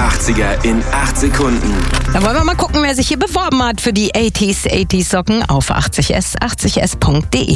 80er in 8 Sekunden. Da wollen wir mal gucken, wer sich hier beworben hat für die 80s Socken auf 80s.de.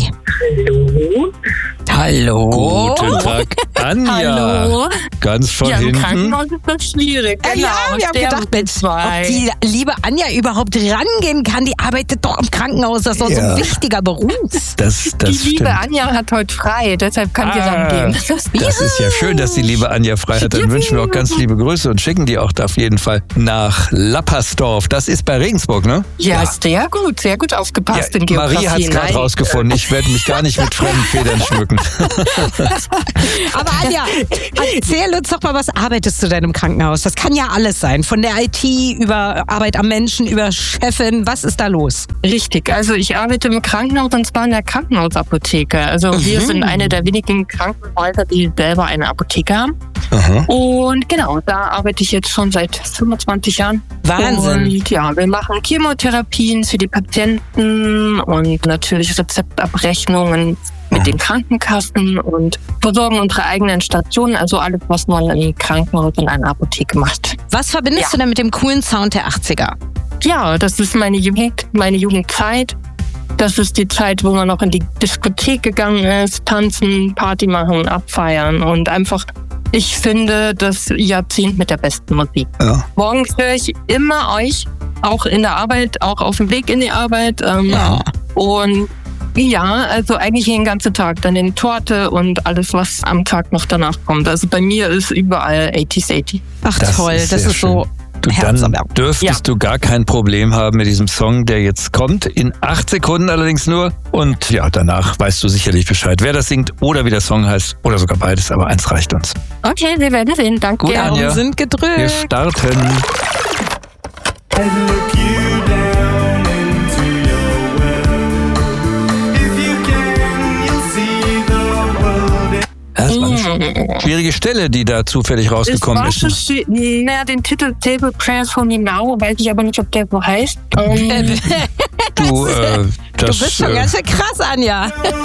Hallo. Guten Tag, Anja. Hallo. Ganz von Im hinten. Krankenhaus ist das schwierig. Genau, Ja, wir haben gedacht, Mensch, ob die liebe Anja überhaupt rangehen kann. Die arbeitet doch im Krankenhaus. Das ist doch so ein wichtiger Beruf. Das Die stimmt. liebe Anja hat heute frei, deshalb kann sie rangehen. Das ist ja schön, dass die liebe Anja frei hat. Dann wünschen wir auch ganz liebe Grüße und schicken die auch da auf jeden Fall nach Lappersdorf. Das ist bei Regensburg, ne? Ja, sehr gut aufgepasst in Geografie. Marie hat es gerade Nein. rausgefunden. Ich werde mich gar nicht mit fremden Federn schmücken. Aber Anja, erzähl uns doch mal, was arbeitest du denn im Krankenhaus? Das kann ja alles sein. Von der IT über Arbeit am Menschen, über Chefin. Was ist da los? Richtig, also ich arbeite im Krankenhaus und zwar in der Krankenhausapotheke. Also wir sind eine der wenigen Krankenhäuser, die selber eine Apotheke haben. Aha. Und genau, da arbeite ich jetzt schon seit 25 Jahren. Wahnsinn. Und ja, wir machen Chemotherapien für die Patienten und natürlich Rezeptabrechnungen mit den Krankenkassen und versorgen unsere eigenen Stationen, also alles, was man im Krankenhaus und einer Apotheke macht. Was verbindest du denn mit dem coolen Sound der 80er? Ja, das ist meine Jugendzeit. Das ist die Zeit, wo man noch in die Diskothek gegangen ist, tanzen, Party machen, abfeiern und einfach, ich finde, das Jahrzehnt mit der besten Musik. Ja. Morgens höre ich immer euch, auch in der Arbeit, auch auf dem Weg in die Arbeit. Und ja, also eigentlich den ganzen Tag. Dann in Torte und alles, was am Tag noch danach kommt. Also bei mir ist überall 80s. Ach Das toll, ist das sehr ist so Du, dann herzerwärmend. dürftest du gar kein Problem haben mit diesem Song, der jetzt kommt. In 8 Sekunden allerdings nur. Und ja, danach weißt du sicherlich Bescheid, wer das singt oder wie der Song heißt. Oder sogar beides, aber eins reicht uns. Okay, wir werden sehen. Danke. Gut, Anja. Daumen sind Wir gedrückt. starten. Das war eine schwierige Stelle, die da zufällig rausgekommen ist. Den Titel Table Prayers for Me Now, weiß ich aber nicht, ob der so heißt. Du, Du bist schon ganz schön krass, Anja.